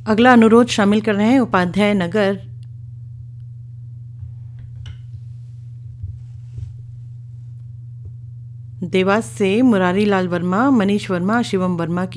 अगला अनुरोध शामिल कर रहे हैं उपाध्याय नगर देवास से मुरारी लाल वर्मा, मनीष वर्मा, शिवम वर्मा